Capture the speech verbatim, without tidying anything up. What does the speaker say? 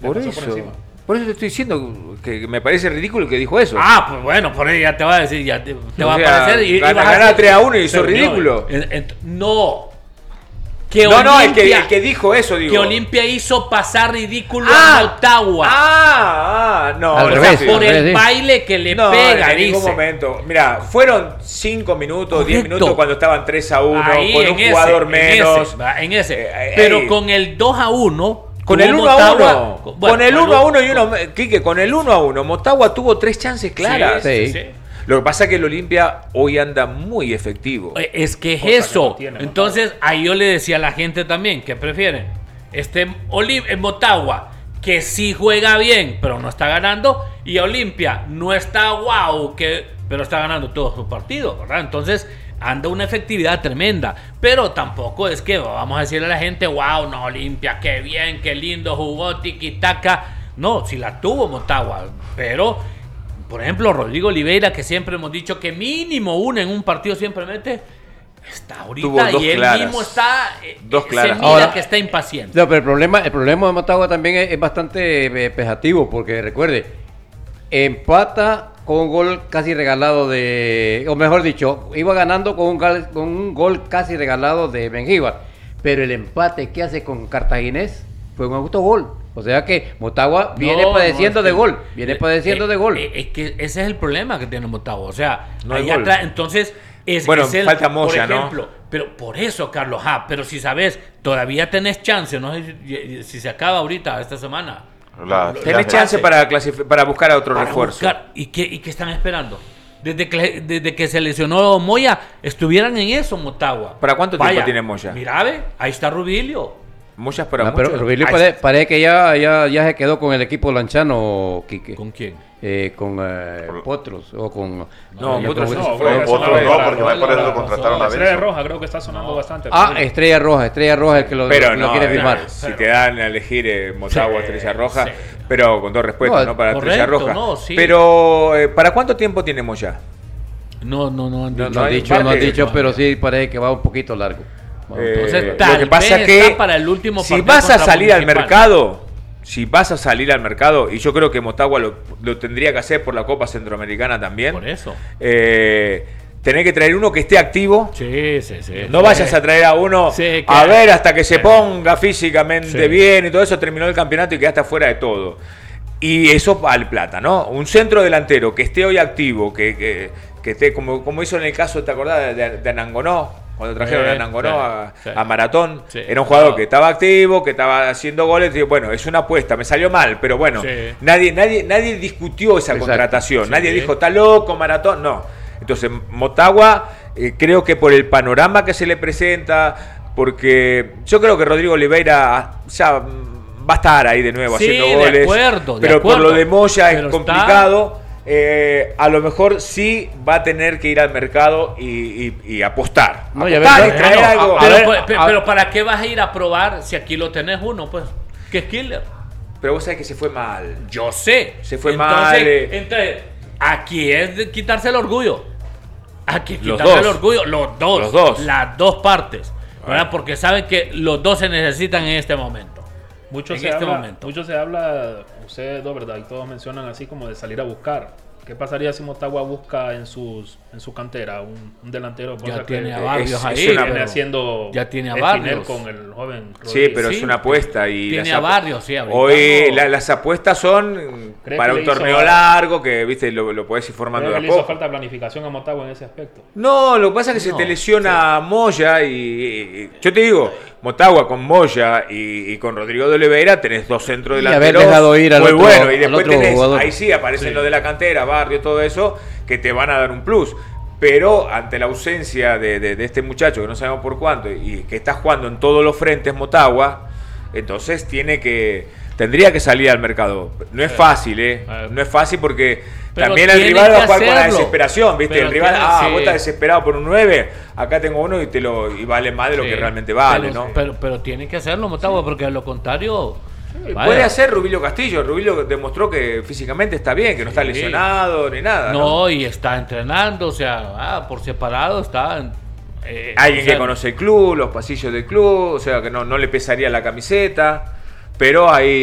Por eso. Por, por eso te estoy diciendo que me parece ridículo que dijo eso. Ah, pues bueno, por ahí ya te va a decir, ya te, te o va sea, a aparecer. Y, gana, y vas gana a tres a uno y eso es ridículo. No, en, en, no. Que no, Olimpia, no, el que, el que dijo eso, digo. Que Olimpia hizo pasar ridículo ah, a Motagua. Ah, ah, no. Al no revés, sí, por el sí. baile que le no, pega, en dice. ningún momento. Mira, fueron cinco minutos, diez minutos cuando estaban tres a uno, ahí, con un ese, jugador en menos. Ese, en ese. Eh, Pero ahí. con el dos a uno. Con el uno a uno. Bueno, con el uno a uno y uno. Quique, con el uno a uno. Motagua tuvo tres chances claras. Sí, sí, sí. Lo que pasa es que el Olimpia hoy anda muy efectivo. Es que es eso. Que no tiene, entonces, ahí yo le decía a la gente también que prefieren este Olim en Motagua, que sí juega bien, pero no está ganando, y Olimpia no está guau, que, pero está ganando todos sus partidos, ¿verdad? Entonces, anda una efectividad tremenda, pero tampoco es que vamos a decirle a la gente, wow, no, Olimpia, qué bien, qué lindo jugó, tiki-taka. No, si la tuvo Motagua, pero, por ejemplo, Rodrigo Oliveira, que siempre hemos dicho que mínimo uno en un partido siempre mete, está ahorita y él claras. mismo está, dos claras. se mira Ahora, que está impaciente. No, pero el problema, el problema de Motagua también es, es bastante eh, pejativo, porque recuerde, empata con un gol casi regalado de, o mejor dicho, iba ganando con un, gal, con un gol casi regalado de Mengíbar, pero el empate que hace con Cartaginés fue un autogol. O sea que Motagua viene no, padeciendo no, es que, de gol, viene padeciendo eh, de gol. Eh, es que ese es el problema que tiene Motagua, o sea, no ahí atrás, entonces es, bueno, es el, falta Moya, por ejemplo, ¿no? Pero por eso, Carlos, ah, pero si sabes, todavía tenés chance, no sé si, si se acaba ahorita esta semana. La, tenés chance para, para buscar a otro para refuerzo. Buscar, ¿y, qué, ¿Y qué están esperando? Desde que, desde que se lesionó Moya, estuvieran en eso, Motagua. ¿Para cuánto Vaya, tiempo tiene Moya? Mira, ve, ahí está Rubilio. Muchas para no, pero Rubilio parece, parece que ya, ya, ya se quedó con el equipo lanchano, Quique. ¿Con quién? Eh, con eh, Potros o con... No, no Potros no, no, fue, Potros no, porque me parece que lo contrataron a Estrella Roja creo que está sonando no. bastante. Ah, Estrella Roja, Estrella Roja es el que lo, pero lo, no, lo quiere firmar. No, si te dan a elegir eh, Motagua, sí, Estrella Roja, sí. Pero con todo respeto, ¿no? ¿no? Para correcto, Estrella Roja. No, sí. Pero, eh, ¿para cuánto tiempo tiene Moya? No, no, no han dicho. No, no han dicho, no han dicho, pero sí parece que va un poquito largo. Entonces, eh, tal lo que pasa es que para el último si vas a salir al mercado, si vas a salir al mercado, y yo creo que Motagua lo, lo tendría que hacer por la Copa Centroamericana también. Por eso. Eh, tenés que traer uno que esté activo. Sí, sí, sí. No sí. vayas a traer a uno sí, que, a ver hasta que se ponga físicamente sí. bien y todo eso, terminó el campeonato y quedaste fuera de todo. Y eso vale plata, ¿no? Un centro delantero que esté hoy activo, que, que, que esté como, como hizo en el caso, ¿te acordás? De, de Anangonó. Cuando trajeron sí, a Nangonó sí, a, sí. a Maratón, sí. Era un jugador que estaba activo, que estaba haciendo goles. Y bueno, es una apuesta, me salió mal, pero bueno, sí. nadie, nadie, nadie discutió esa Exacto. contratación. Sí. Nadie dijo, está loco, Maratón, no. Entonces, Motagua, eh, creo que por el panorama que se le presenta, porque yo creo que Rodrigo Oliveira ya va a estar ahí de nuevo sí, haciendo goles. De acuerdo, de pero acuerdo. por lo de Moya es pero complicado. Está... Eh, a lo mejor sí va a tener que ir al mercado y, y, y apostar. No, apostar ya ves, y traer no, algo. Pero, ver, pero, pero, pero ¿para qué vas a ir a probar si aquí lo tenés uno? Pues, que es killer. Pero vos sabés que se fue mal. Yo sé. Se fue entonces, mal. Eh. Entonces, aquí es de quitarse el orgullo. Aquí es quitarse el orgullo. Los dos. Los dos. Las dos partes. ¿Verdad? Porque saben que los dos se necesitan en este momento. Mucho, en se, este habla, momento. mucho se habla, ustedes dos, ¿verdad? Y todos mencionan así como de salir a buscar. ¿Qué pasaría si Motagua busca en sus en su cantera un, un delantero? Ya tiene que, a Barrios es, ahí. Es una, viene haciendo ya tiene a Barrios con el joven Rodríguez. Sí, pero sí, es una apuesta. Y tiene a Barrios, sí. Hoy no. la, las apuestas son para un torneo hizo, largo que, viste, lo, lo podés ir formando de a poco. ¿Le hizo falta planificación a Motagua en ese aspecto? No, lo que pasa es que no, se te lesiona sí. Moya y, y... Yo te digo, Motagua con Moya y, y con Rodrigo de Oliveira tenés dos centros delanteros haber dejado ir al muy otro, bueno. Y después tenés, jugador. ahí sí aparecen sí. lo de la cantera, Barrio, todo eso, que te van a dar un plus. Pero ante la ausencia de, de, de este muchacho, que no sabemos por cuánto, y que está jugando en todos los frentes Motagua, entonces tiene que tendría que salir al mercado. No es fácil, ¿eh? No es fácil porque pero también el rival va a jugar con la desesperación, ¿viste? Pero el rival, tiene, ah, sí. vos estás desesperado por un nueve, acá tengo uno y te lo y vale más de lo sí. que realmente vale, pero, ¿no? Pero, pero tiene que hacerlo Motagua, sí. porque a lo contrario... Sí, puede hacer Rubilio Castillo. Rubilio demostró que físicamente está bien, que no sí. está lesionado ni nada. No, no, y está entrenando, o sea, ah, por separado está... Eh, Alguien o sea, que conoce el club, los pasillos del club, o sea, que no, no le pesaría la camiseta, pero ahí...